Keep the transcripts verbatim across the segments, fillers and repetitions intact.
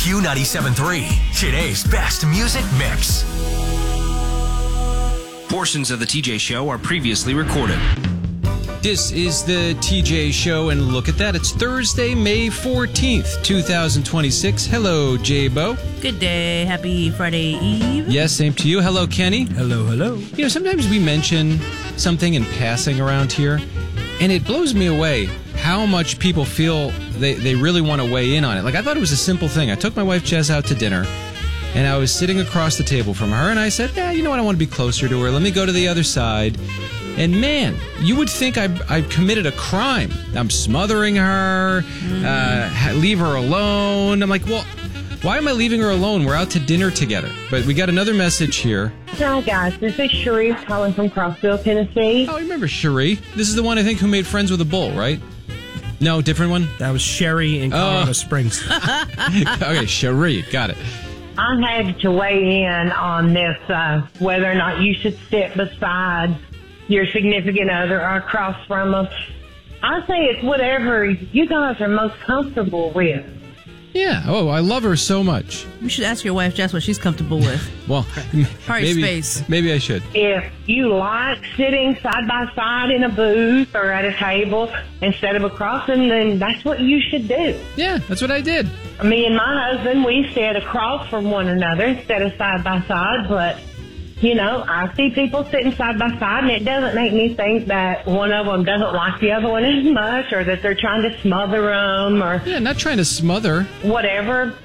Q ninety-seven point three, today's best music mix. Portions of the T J Show are previously recorded. This is the T J Show, and look at that. It's Thursday, May fourteenth, twenty twenty-six. Hello, J-Bo. Good day. Happy Friday Eve. Yes, same to you. Hello, Kenny. Hello, hello. You know, sometimes we mention something in passing around here, and it blows me away how much people feel they, they really want to weigh in on it. Like, I thought it was a simple thing. I took my wife, Jess, out to dinner, and I was sitting across the table from her, and I said, yeah, you know what? I want to be closer to her. Let me go to the other side. And man, you would think I I committed a crime. I'm smothering her, mm. uh, leave her alone. I'm like, well, why am I leaving her alone? We're out to dinner together. But we got another message here. Hi, guys. This is Cherie calling from Crossville, Tennessee. Oh, I remember Cherie. This is the one, I think, who made friends with a bull, right? No, different one? That was Sherry in Colorado oh. Springs. Okay, Cherie. Got it. I had to weigh in on this, uh, whether or not you should sit beside your significant other or across from them. I say it's whatever you guys are most comfortable with. Yeah. Oh, I love her so much. You should ask your wife, Jess, what she's comfortable with. Well, Probably maybe, space. Maybe I should. If you like sitting side by side in a booth or at a table instead of across them, then that's what you should do. Yeah, that's what I did. Me and my husband, we sit across from one another instead of side by side, but you know, I see people sitting side by side, and it doesn't make me think that one of them doesn't like the other one as much, or that they're trying to smother them, or yeah, not trying to smother. Whatever.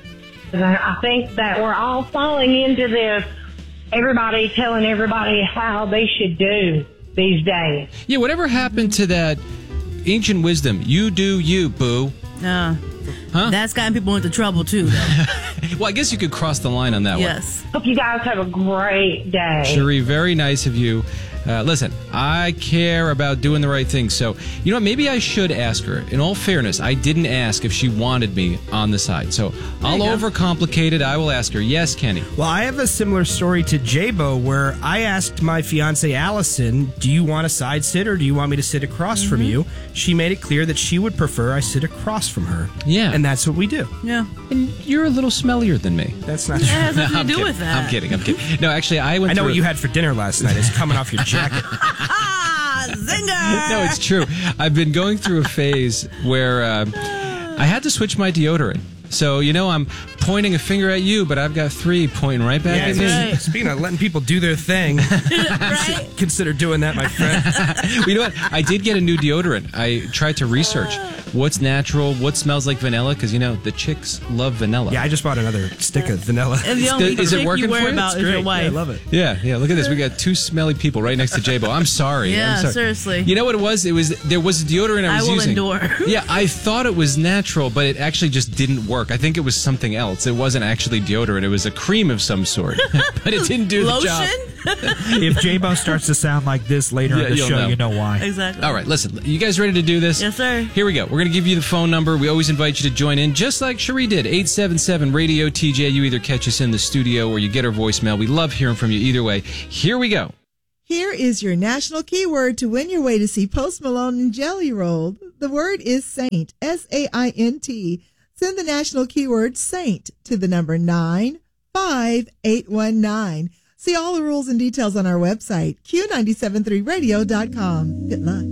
I think that we're all falling into this, everybody telling everybody how they should do these days. Yeah, whatever happened to that ancient wisdom? You do you, boo. Uh, huh? That's gotten people into trouble, too, though. Well, I guess you could cross the line on that yes. one. Hope you guys have a great day. Cherie, very nice of you. Uh, listen, I care about doing the right thing, so, you know what, maybe I should ask her. In all fairness, I didn't ask if she wanted me on the side, so I'll overcomplicate it. I will ask her. Yes, Kenny? Well, I have a similar story to J-Bo where I asked my fiancée, Allison, do you want a side sit or do you want me to sit across mm-hmm. from you? She made it clear that she would prefer I sit across from her. Yeah. And that's what we do. Yeah. And you're a little smellier than me. That's not true. true. It has nothing no, to do kidding. with that. I'm kidding, I'm kidding. No, actually, I went I know through what you had for dinner last night. It's coming off your jacket. Zinger! No, it's true. I've been going through a phase where uh, I had to switch my deodorant. So, you know, I'm pointing a finger at you, but I've got three pointing right back yeah, at me. Right. Speaking of letting people do their thing, right? consider doing that, my friend. Well, you know what? I did get a new deodorant. I tried to research what's natural, what smells like vanilla, because, you know, the chicks love vanilla. Yeah, I just bought another stick of vanilla. And the only Is it chick working you for worry you? about It's is your great. wife. Yeah, I love it. Yeah, yeah. Look at this. We got two smelly people right next to J-Bo. I'm sorry. Yeah, I'm sorry. seriously. You know what it was? It was there was a deodorant I was I will using. endure. Yeah, I thought it was natural, but it actually just didn't work. I think it was something else. It wasn't actually deodorant. It was a cream of some sort, but it didn't do the Lotion? job. If J-Bo starts to sound like this later Yeah, in the you'll show, know. you know why. Exactly. All right, listen. You guys ready to do this? Yes, sir. Here we go. We're going to give you the phone number. We always invite you to join in, just like Cherie did. eight seven seven radio T J. You either catch us in the studio or you get our voicemail. We love hearing from you either way. Here we go. Here is your national keyword to win your way to see Post Malone and Jelly Roll. The word is Saint, S A I N T. Send the national keyword Saint to the number nine five eight one nine. See all the rules and details on our website, Q nine seven three radio dot com. Good luck.